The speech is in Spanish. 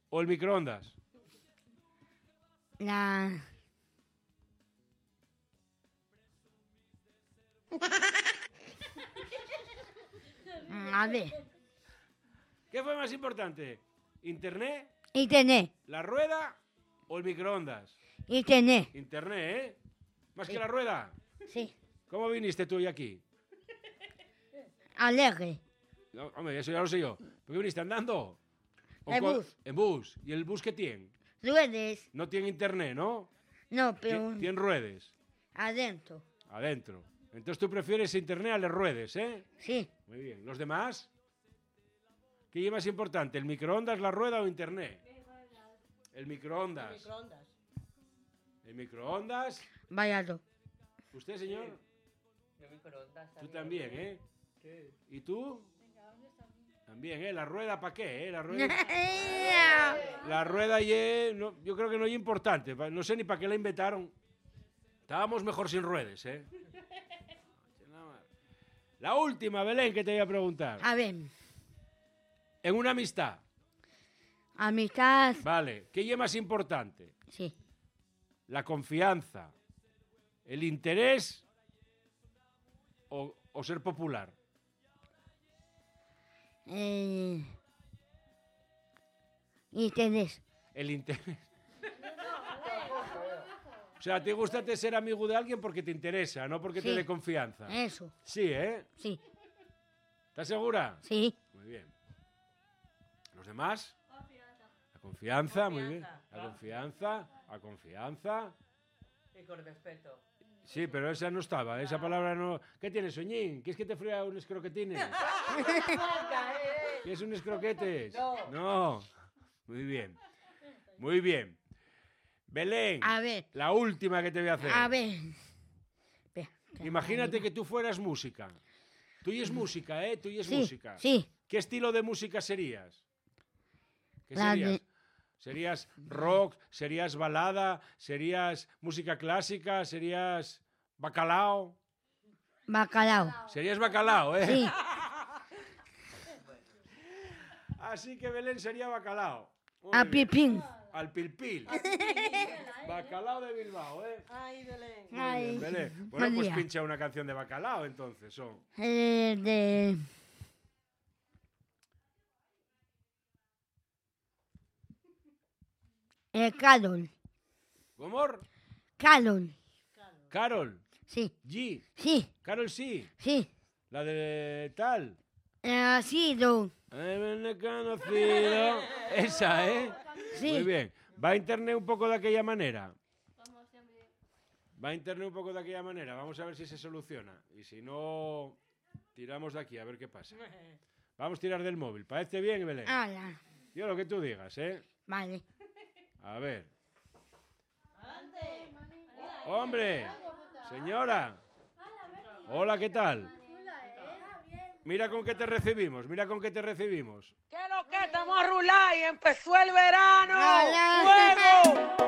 o el microondas? A ver. ¿Qué fue más importante? ¿Internet, Internet. la rueda o el microondas? Internet. Internet, ¿eh? ¿Más Sí. que la rueda? Sí. ¿Cómo viniste tú hoy aquí? Alegre. No, hombre, eso ya lo sé yo. ¿Por qué viniste andando? En bus. En bus. ¿Y el bus qué tiene? Ruedas. No tiene internet, ¿no? No, pero Tiene ruedas. adentro. Adentro. Entonces tú prefieres internet a las ruedas, ¿eh? Sí. Muy bien. ¿Los demás? ¿Qué es más importante? ¿El microondas, la rueda o internet? El microondas. ¿El microondas? Vayado. ¿Usted, señor? El microondas Tú también, ¿eh? ¿Y tú? También, ¿eh? ¿La rueda para qué, La rueda... La rueda no, yo creo que no es importante. No sé ni para qué la inventaron. Estábamos mejor sin ruedas, ¿eh? La última, Belén, que te voy a preguntar. A ver. En una amistad. Amistad. Vale. ¿Qué es más importante? Sí. ¿La confianza, el interés o ser popular? Interés. El interés. O sea, ¿te gusta ser amigo de alguien porque te interesa, no porque te Sí. dé confianza? Eso. Sí, ¿eh? Sí. ¿Estás segura? Sí. Muy bien. ¿Los demás? La confianza, muy bien. La confianza. Y con respeto. Sí, pero esa no estaba, esa palabra no... ¿Qué tienes, Soñín? ¿Quieres que te fría unos croquetines? ¿Quieres unos croquetes? No. Muy bien. Muy bien. Belén, A ver. la última que te voy a hacer. A ver. Espera, Imagínate que tú fueras música. Tú y es música, ¿eh? Tú y es Sí, música. sí. ¿Qué estilo de música serías? ¿Qué La serías? de- ¿Serías rock? ¿Serías balada? ¿Serías música clásica? ¿Serías bacalao? Bacalao. Serías bacalao, ¿eh? Sí. Así que Belén sería bacalao. Muy A bien. pipín. Al pilpil. Bacalao de Bilbao, ¿eh? Ay, Belén. Muy Ay, bien, Belén. Bueno, buen pues día. pincha una canción de bacalao, entonces. De... Carol. ¿Cómo? Carol. Carol. Sí. G. Sí. Carol sí. Sí. La de tal. Así, don. Conocido. Esa, ¿eh? Sí. Muy bien. ¿Va a internet un poco de aquella manera? Va a internet un poco de aquella manera. Vamos a ver si se soluciona. Y si no, tiramos de aquí a ver qué pasa. Vamos a tirar del móvil. ¿Parece bien, Belén? Ala. Yo lo que tú digas, ¿eh? Vale. A ver. ¡Hombre! Señora. Hola, ¿qué tal? Mira con qué te recibimos, mira con qué te recibimos. ¿Qué es lo que estamos a rular y empezó el verano? Ala. ¡Fuego!